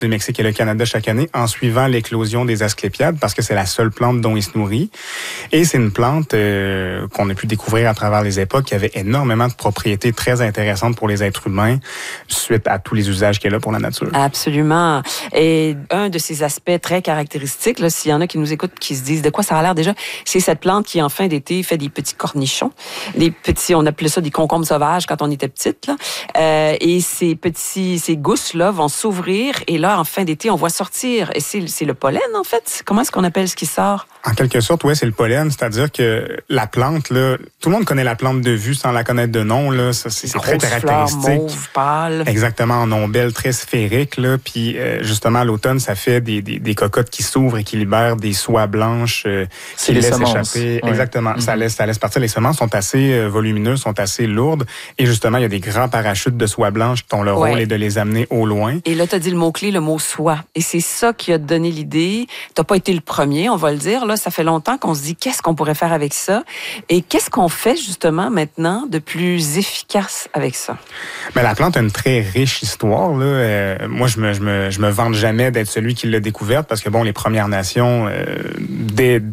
du Mexique et le Canada chaque année en suivant l'éclosion des asclépiades parce que c'est la seule plante dont il se nourrit. Et c'est une plante qu'on a pu découvrir à travers les époques qui avait énormément de propriétés très intéressantes pour les êtres humains suite à tous les usages qu'elle a pour la nature. Absolument. Et un de ces aspects très caractéristiques, là, s'il y en a qui nous écoutent qui se disent de quoi ça a l'air déjà, c'est cette plante qui en fin d'été fait des petits cornichons, des petits, on appelait ça des concombres sauvages quand on était petite, là. Et ces gousses-là vont s'ouvrir et là, en fin d'été, on voit sortir. Et c'est le pollen, en fait. Comment est-ce qu'on appelle ce qui sort? En quelque sorte, oui, c'est le pollen. C'est-à-dire que la plante, là, tout le monde connaît la plante de vue sans la connaître de nom. Là. Ça, c'est très caractéristique. Fleurs mauve, pâle. Exactement, en ombelle très sphérique. Là. Puis justement, à l'automne, ça fait des cocottes qui s'ouvrent et qui libèrent des soies blanches qui laissent échapper. Ouais. Exactement. Mm-hmm. Ça laisse partir. Les semences sont assez volumineuses, sont assez lourdes. Et justement, il y a des grands parachutes de soie blanche dont le rôle est de les amener au loin. Et là, tu as dit le mot-clé, le mot soie. Et c'est ça qui a donné l'idée. Tu n'as pas été le premier, on va le dire. Là, ça fait longtemps qu'on se dit qu'est-ce qu'on pourrait faire avec ça. Et qu'est-ce qu'on fait justement maintenant de plus efficace avec ça? Bien, la plante a une très riche histoire. Là. Moi, je me vante jamais d'être celui qui l'a découverte parce que, bon, les Premières Nations, dès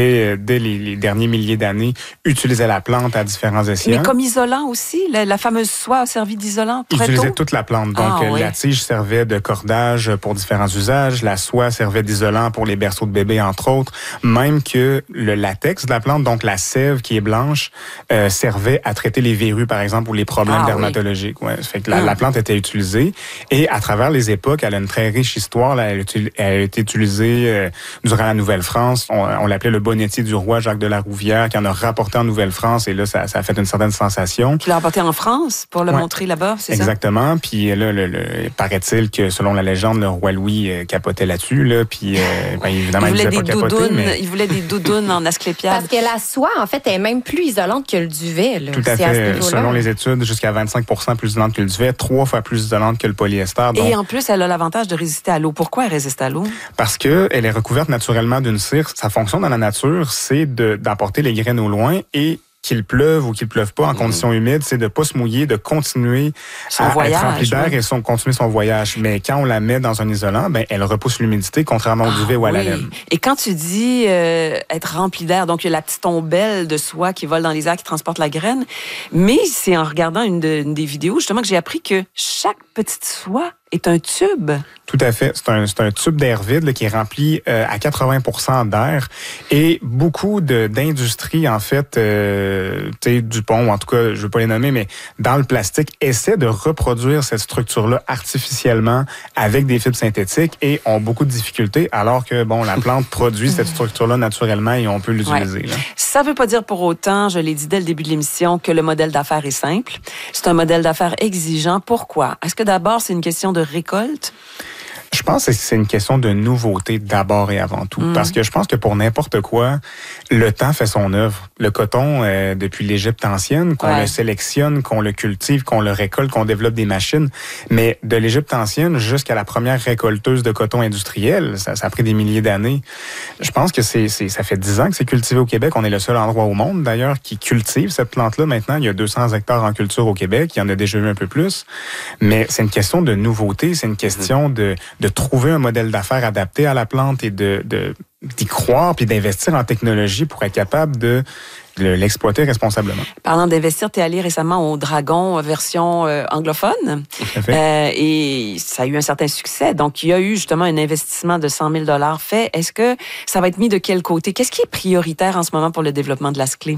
les derniers milliers d'années, utilisaient la plante à différents escients. Mais comme isolant aussi? La fameuse soie a servi d'isolant très tôt? Ils utilisaient toute la plante. Donc, la tige servait de cordage pour différents usages. La soie servait d'isolant pour les berceaux de bébés, entre autres. Même que le latex de la plante, donc la sève qui est blanche, servait à traiter les verrues, par exemple, ou les problèmes dermatologiques. Ouais. Ça fait que la plante était utilisée. Et à travers les époques, elle a une très riche histoire. Là. Elle a été utilisée durant la Nouvelle-France. On l'appelait le bonnetier du roi, Jacques de la Rouvière, qui en a rapporté en Nouvelle-France. Et là, ça a fait une certaine sensation. Qui l'a rapporté en France pour le montrer là-bas, c'est ça? Exactement. Puis là, paraît-il que, selon la légende, le roi Louis capotait là-dessus. Là. Puis, évidemment, il disait pas capoter. Il voulait des doudounes en asclépiade. Parce que la soie, en fait, est même plus isolante que le duvet. Là. Tout à fait. Selon les études, jusqu'à 25% plus isolante que le duvet, 3 fois plus isolante que le polyester. Donc... Et en plus, elle a l'avantage de résister à l'eau. Pourquoi elle résiste à l'eau? Parce qu'elle est recouverte naturellement d'une cire. Sa fonction dans la nature, c'est d'emporter les graines au loin et qu'il pleuve ou qu'il pleuve pas en conditions humides, c'est de pas se mouiller, de continuer à être rempli d'air et continuer son voyage. Mais quand on la met dans un isolant, elle repousse l'humidité, contrairement au duvet ou à la laine. Et quand tu dis être rempli d'air, donc il y a la petite ombelle de soie qui vole dans les airs, qui transporte la graine, mais c'est en regardant une des vidéos, justement, que j'ai appris que chaque petite soie est un tube. Tout à fait. C'est un tube d'air vide là, qui est rempli à 80% d'air. Et beaucoup d'industries, en fait, Dupont, en tout cas, je veux pas les nommer, mais dans le plastique, essaient de reproduire cette structure-là artificiellement avec des fibres synthétiques et ont beaucoup de difficultés, alors que, bon, la plante produit cette structure-là naturellement et on peut l'utiliser. Là. Ça veut pas dire pour autant, je l'ai dit dès le début de l'émission, que le modèle d'affaires est simple. C'est un modèle d'affaires exigeant. Pourquoi? Est-ce que d'abord, c'est une question de récolte? Je pense que c'est une question de nouveauté d'abord et avant tout. Parce que je pense que pour n'importe quoi, le temps fait son œuvre. Le coton, depuis l'Égypte ancienne, qu'on le sélectionne, qu'on le cultive, qu'on le récolte, qu'on développe des machines. Mais de l'Égypte ancienne jusqu'à la première récolteuse de coton industrielle, ça a pris des milliers d'années. Je pense que ça fait 10 ans que c'est cultivé au Québec. On est le seul endroit au monde, d'ailleurs, qui cultive cette plante-là. Maintenant, il y a 200 hectares en culture au Québec. Il y en a déjà eu un peu plus. Mais c'est une question de nouveauté. C'est une question de trouver un modèle d'affaires adapté à la plante et d'y croire puis d'investir en technologie pour être capable de l'exploiter responsablement. Parlant d'investir, tu es allé récemment au Dragon version anglophone. Tout à fait. Et ça a eu un certain succès. Donc, il y a eu justement un investissement de 100 000 $ fait. Est-ce que ça va être mis de quel côté? Qu'est-ce qui est prioritaire en ce moment pour le développement de l'Asclé?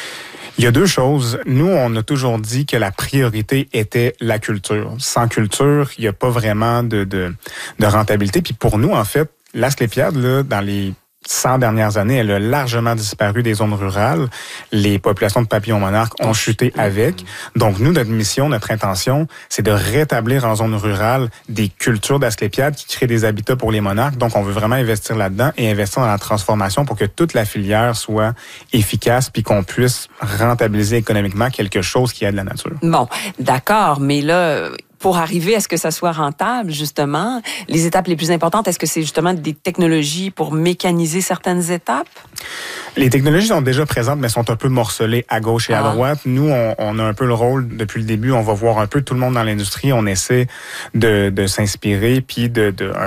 Il y a 2 choses. Nous, on a toujours dit que la priorité était la culture. Sans culture, il n'y a pas vraiment de rentabilité. Puis pour nous, en fait, l'asclépiade, là, dans les 100 dernières années, elle a largement disparu des zones rurales. Les populations de papillons monarques ont chuté avec. Donc, nous, notre mission, notre intention, c'est de rétablir en zone rurale des cultures d'asclépiades qui créent des habitats pour les monarques. Donc, on veut vraiment investir là-dedans et investir dans la transformation pour que toute la filière soit efficace puis qu'on puisse rentabiliser économiquement quelque chose qui a de la nature. Bon, d'accord, mais là, pour arriver à ce que ça soit rentable, justement, les étapes les plus importantes, est-ce que c'est justement des technologies pour mécaniser certaines étapes? Les technologies sont déjà présentes, mais sont un peu morcelées à gauche et à droite. Nous, on a un peu le rôle, depuis le début, on va voir un peu tout le monde dans l'industrie, on essaie de s'inspirer, puis de